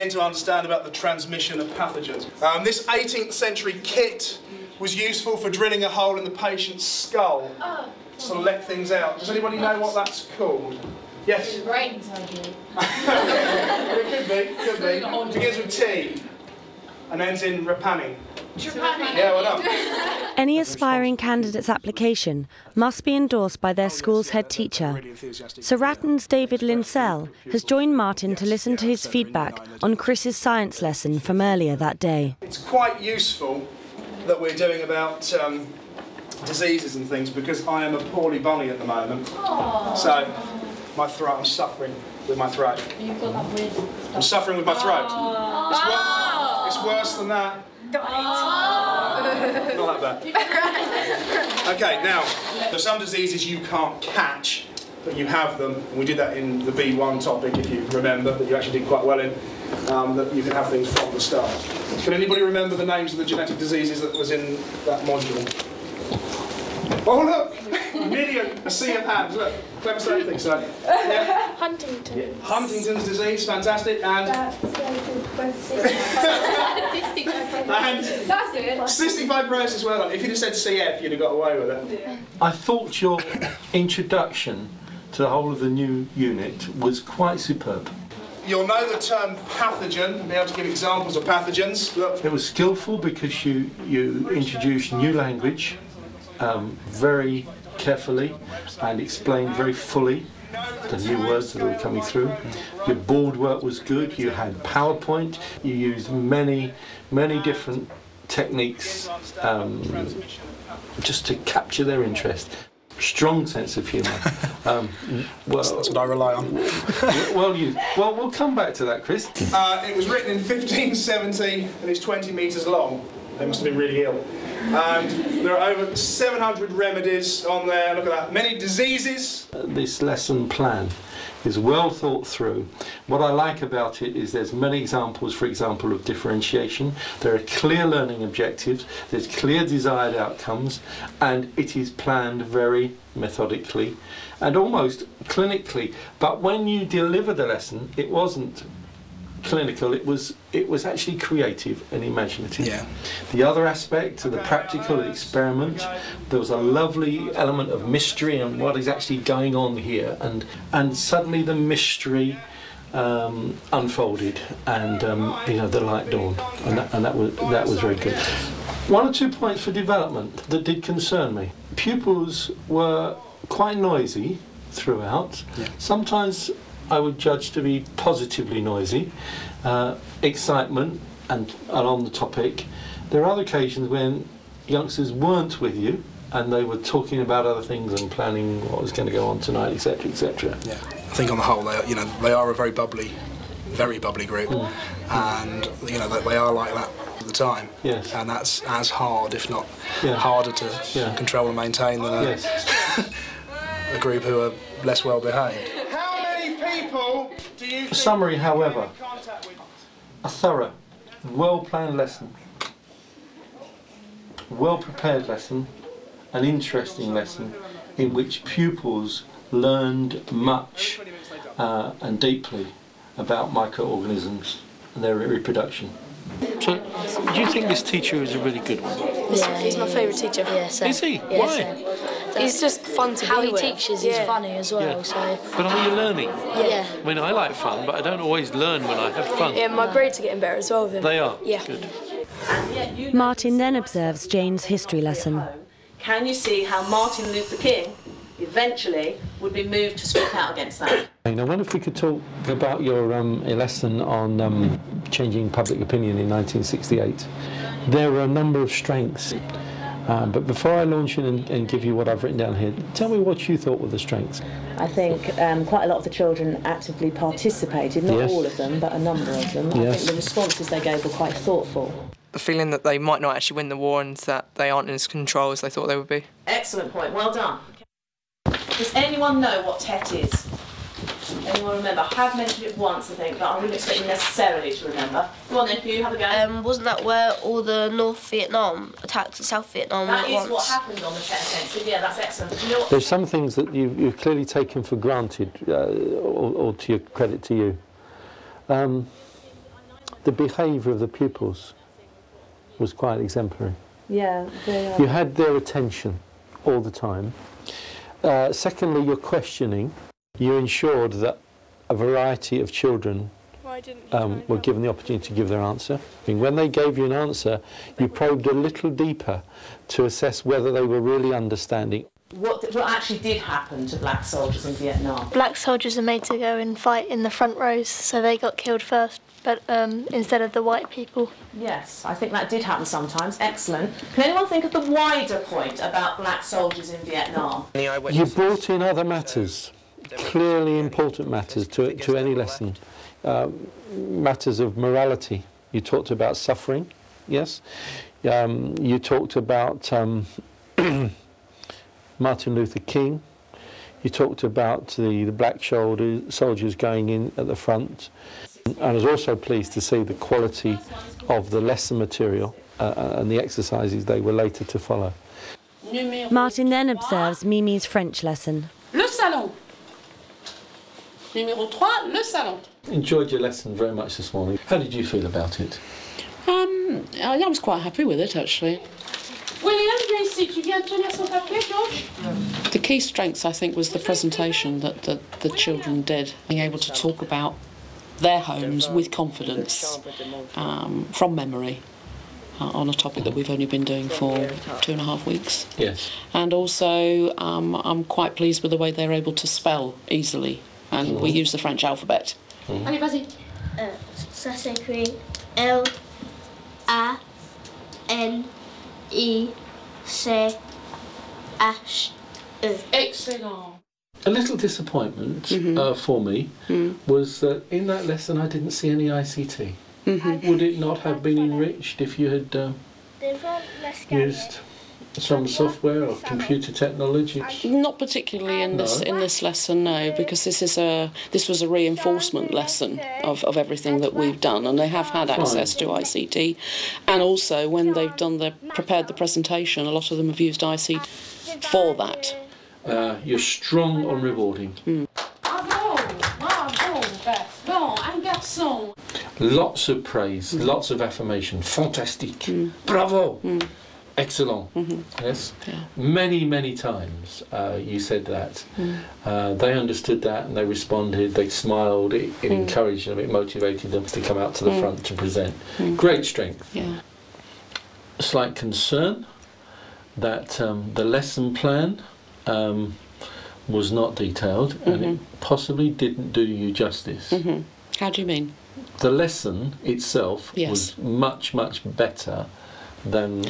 To understand about the transmission of pathogens. This 18th century kit was useful for drilling a hole in the patient's skull to let things out. Does anybody know what that's called? Yes? Brain surgery. It could be. It begins with T and ends in Rapani. Yeah, well done. Any aspiring candidate's application must be endorsed by their school's head teacher. Sir Ratton's David Linsell has joined Martin to listen to his feedback on Chris's science lesson from earlier that day. It's quite useful that we're doing about diseases and things because I am a poorly bunny at the moment. Aww. So my throat, I'm suffering with my throat. You've got that weird stuff. I'm suffering with my throat. It's worse than that. Not that bad. Okay, now, there's some diseases you can't catch, but you have them. And we did that in the B1 topic, if you remember, that you actually did quite well in, that you can have things from the start. Can anybody remember the names of the genetic diseases that was in that module? Oh, look! Million, a sea of hands, look. Clever stuff, I think so. Yeah. Huntington's. Yeah. Huntington's disease, fantastic, and... And that's it. Cystic fibrosis, well done. If you'd have said CF, you'd have got away with it. Yeah. I thought your introduction to the whole of the new unit was quite superb. You'll know the term pathogen, and be able to give examples of pathogens. Look. It was skillful because you introduced new language very carefully and explained very fully the new words that were coming through. Your board work was good, you had PowerPoint, you used many different techniques just to capture their interest. Strong sense of humour. Well, that's what I rely on. well, we'll come back to that, Chris. It was written in 1570 and it's 20 metres long. They must have been really ill. And there are over 700 remedies on there. Look at that. Many diseases. This lesson plan is well thought through. What I like about it is there's many examples, for example, of differentiation. There are clear learning objectives, there's clear desired outcomes, and it is planned very methodically and almost clinically. But when you deliver the lesson, it wasn't clinical, it was actually creative and imaginative. Yeah. The other aspect, the practical experiment, there was a lovely element of mystery and what is actually going on here, and suddenly the mystery unfolded, and you know, the light dawned, and that was very good. One or 2 points for development that did concern me. Pupils were quite noisy throughout. Yeah. Sometimes I would judge to be positively noisy, excitement and on the topic. There are other occasions when youngsters weren't with you and they were talking about other things and planning what was going to go on tonight, etc., etc. Yeah, I think on the whole, they are a very bubbly group, and they are like that at the time. Yes. And that's as hard, if not harder, to control and maintain than a group who are less well behaved. A summary, however, a thorough, well-planned lesson, well-prepared lesson, an interesting lesson in which pupils learned much and deeply about microorganisms and their reproduction. So, do you think this teacher is a really good one? Yeah, he's my favourite teacher. Yeah, is he? Yeah, why? He's just fun to How be he with. teaches is funny as well. Yeah. So. But are you learning? Yeah. I mean, I like fun, but I don't always learn when I have fun. Yeah, my grades are getting better as well with him. They are? Yeah. Good. Martin then observes Jane's history lesson. Can you see how Martin Luther King eventually would be moved to speak out against that? I wonder if we could talk about your lesson on changing public opinion in 1968. There are a number of strengths, but before I launch in and give you what I've written down here, tell me what you thought were the strengths. I think quite a lot of the children actively participated, not all of them, but a number of them. I think the responses they gave were quite thoughtful. The feeling that they might not actually win the war and that they aren't in as control as they thought they would be. Excellent point, well done. Does anyone know what TET is? Anyone remember? I have mentioned it once, I think, but I wouldn't expect you necessarily to remember. Go on then, Hugh, have a go. Wasn't that where all the North Vietnam attacked South Vietnam That at is once? what happened on the TET offensive, yeah, that's excellent. Do you know what? There's some things that you've clearly taken for granted, or to your credit to you. the behaviour of the pupils was quite exemplary. Yeah, they are. You had their attention all the time. Secondly, your questioning. You ensured that a variety of children were given the opportunity to give their answer. I mean, when they gave you an answer, you probed a little deeper to assess whether they were really understanding. What actually did happen to black soldiers in Vietnam? Black soldiers are made to go and fight in the front rows, so they got killed first, but instead of the white people. Yes, I think that did happen sometimes. Excellent. Can anyone think of the wider point about black soldiers in Vietnam? You brought in other matters, clearly important matters to any lesson. Matters of morality. You talked about suffering, yes. You talked about Martin Luther King. You talked about the black soldiers going in at the front. I was also pleased to see the quality of the lesson material and the exercises they were later to follow. Martin then observes Mimi's French lesson. Le salon. Numéro 3, le salon. Enjoyed your lesson very much this morning. How did you feel about it? I was quite happy with it, actually. William, viens ici. Tu viens tenir son papier, George? The key strengths, I think, was the presentation that the children did, being able to talk about their homes with confidence, from memory, on a topic that we've only been doing for 2.5 weeks. Yes. And also, I'm quite pleased with the way they're able to spell easily, and we use the French alphabet. Allez, vas-y. Ça s'écrit L-A-N-I-C-H-E. Excellent. A little disappointment for me was that in that lesson I didn't see any ICT. Would it not have been enriched if you had used some software or computer technology? Not particularly in this lesson, no, because this was a reinforcement lesson of everything that we've done, and they have had access to ICT, and also when they've prepared the presentation, a lot of them have used ICT for that. You're strong on rewarding. Bravo, bravo, Beth. Bon, un garçon. Lots of praise, lots of affirmation. Fantastique. Bravo. Excellent. Yes. Yeah. Many times you said that. They understood that and they responded. They smiled. It encouraged them. It motivated them to come out to the front to present. Great strength. Yeah. A slight concern that the lesson plan was not detailed and it possibly didn't do you justice. How do you mean? The lesson itself was much better than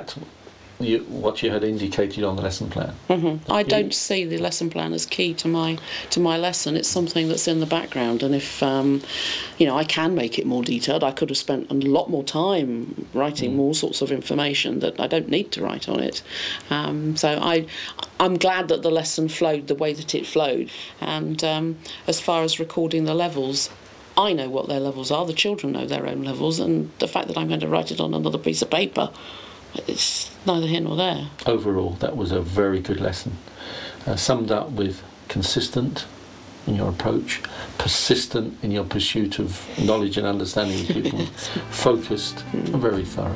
what you had indicated on the lesson plan. I don't see the lesson plan as key to my lesson. It's something that's in the background, and if I can make it more detailed, I could have spent a lot more time writing more sorts of information that I don't need to write on it. So I'm glad that the lesson flowed the way that it flowed, and as far as recording the levels, I know what their levels are, the children know their own levels, and the fact that I'm going to write it on another piece of paper, it's neither here nor there. Overall, that was a very good lesson. Summed up with consistent in your approach, persistent in your pursuit of knowledge and understanding of people, focused, and very thorough.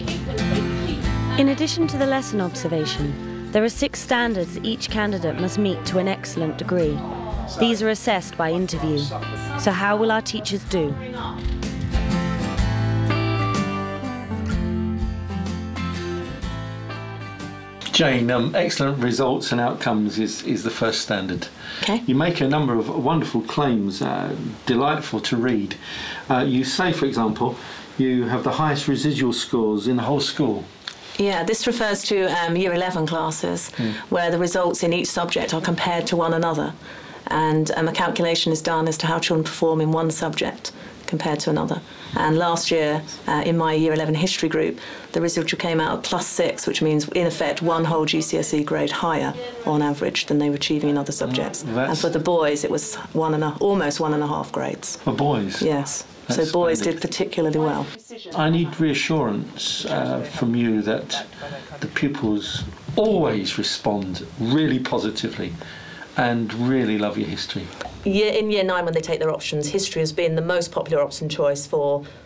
In addition to the lesson observation, there are 6 standards each candidate must meet to an excellent degree. These are assessed by interview. So how will our teachers do? Jane, excellent results and outcomes is the first standard. Okay. You make a number of wonderful claims, delightful to read. You say, for example, you have the highest residual scores in the whole school. Yeah, this refers to Year 11 classes, where the results in each subject are compared to one another. And a calculation is done as to how children perform in one subject compared to another. And last year, in my Year 11 history group, the result came out at +6, which means, in effect, one whole GCSE grade higher, on average, than they were achieving in other subjects. And for the boys, it was almost 1.5 grades. For boys? Yes. That's so boys splendid. did particularly well. I need reassurance from you that the pupils always respond really positively and really love your history. In Year 9, when they take their options, history has been the most popular option choice for